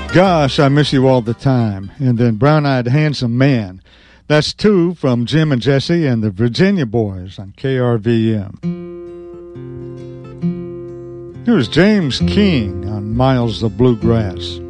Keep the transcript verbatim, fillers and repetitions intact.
Gosh, I Miss You All the Time. And then Brown-Eyed Handsome Man. That's two from Jim and Jesse and the Virginia Boys on K R V M. Here's James King on Miles of Bluegrass.